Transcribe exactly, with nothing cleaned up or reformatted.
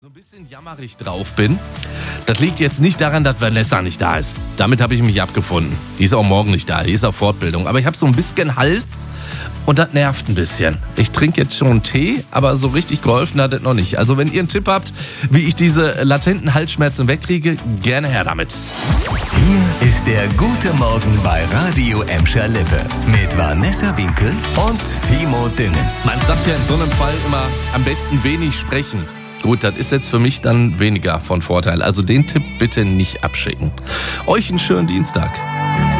So ein bisschen jammerig drauf bin. Das liegt jetzt nicht daran, dass Vanessa nicht da ist. Damit habe ich mich abgefunden. Die ist auch morgen nicht da, die ist auf Fortbildung. Aber ich habe so ein bisschen Hals und das nervt ein bisschen. Ich trinke jetzt schon Tee, aber so richtig geholfen hat das noch nicht. Also wenn ihr einen Tipp habt, wie ich diese latenten Halsschmerzen wegkriege, gerne her damit. Hier ist der gute Morgen bei Radio Emscher Lippe mit Vanessa Winkel und Timo Düngen. Man sagt ja in so einem Fall immer, am besten wenig sprechen. Gut, das ist jetzt für mich dann weniger von Vorteil. Also den Tipp bitte nicht abschicken. Euch einen schönen Dienstag.